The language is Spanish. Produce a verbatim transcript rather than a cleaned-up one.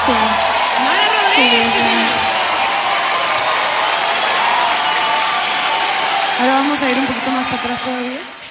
Sí. Nora Rodríguez, sí, señor. Ahora vamos a ir un poquito más para atrás todavía.